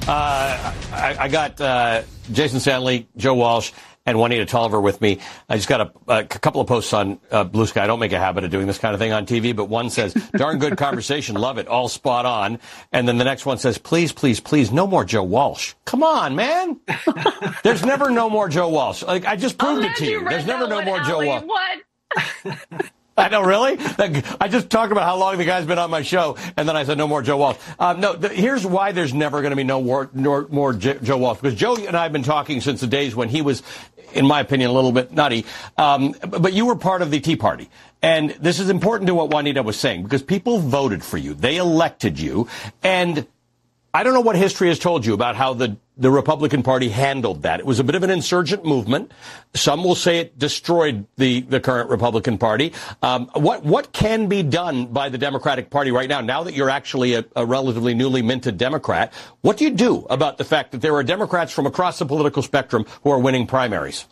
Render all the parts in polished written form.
I got Jason Stanley, Joe Walsh, and Juanita Tolliver with me. I just got a couple of posts on Blue Sky. I don't make a habit of doing this kind of thing on TV, but one says, darn good conversation, love it, all spot on. And then the next one says, please, please, please, no more Joe Walsh. Come on, man. There's never no more Joe Walsh. Like, I just proved it to you. There's never no more Joe Walsh. What? I know, really? I just talked about how long the guy's been on my show, and then I said no more Joe Walsh. Here's why there's never going to be no more Joe Walsh, because Joe and I have been talking since the days when he was, in my opinion, a little bit nutty. But you were part of the Tea Party. And this is important to what Juanita was saying, because people voted for you. They elected you. And I don't know what history has told you about how the Republican Party handled that. It was a bit of an insurgent movement. Some will say it destroyed the current Republican Party. What can be done by the Democratic Party right now that you're actually a relatively newly minted Democrat? What do you do about the fact that there are Democrats from across the political spectrum who are winning primaries?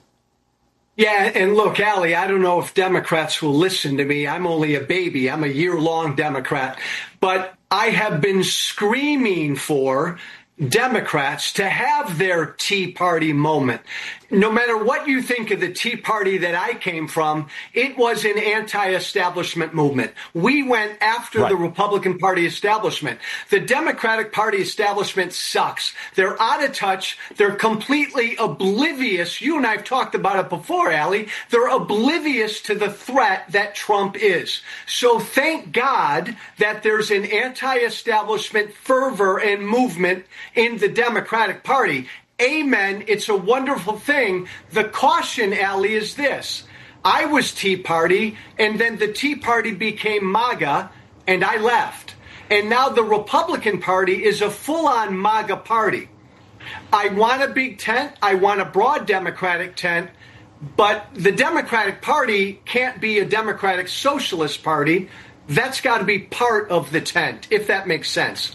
Yeah, and look, Allie, I don't know if Democrats will listen to me. I'm only a baby. I'm a year-long Democrat. But I have been screaming for Democrats to have their Tea Party moment. No matter what you think of the Tea Party that I came from, it was an anti-establishment movement. We went after the Republican Party establishment. The Democratic Party establishment sucks. They're out of touch. They're completely oblivious. You and I have talked about it before, Allie. They're oblivious to the threat that Trump is. So thank God that there's an anti-establishment fervor and movement in the Democratic Party. Amen. It's a wonderful thing. The caution, Allie, is this. I was Tea Party, and then the Tea Party became MAGA, and I left. And now the Republican Party is a full-on MAGA party. I want a big tent. I want a broad Democratic tent. But the Democratic Party can't be a Democratic Socialist Party. That's got to be part of the tent, if that makes sense.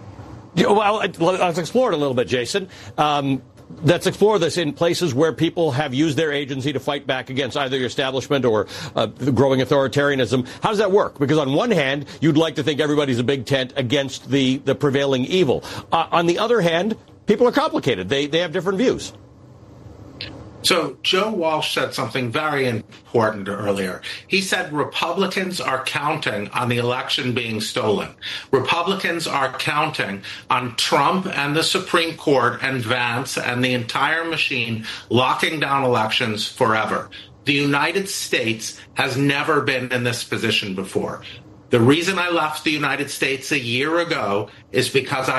Well, let's explore it a little bit, Jason. Let's explore this in places where people have used their agency to fight back against either the establishment or the growing authoritarianism. How does that work? Because on one hand, you'd like to think everybody's a big tent against the prevailing evil. On the other hand, people are complicated. They have different views. So Joe Walsh said something very important earlier. He said Republicans are counting on the election being stolen. Republicans are counting on Trump and the Supreme Court and Vance and the entire machine locking down elections forever. The United States has never been in this position before. The reason I left the United States a year ago is because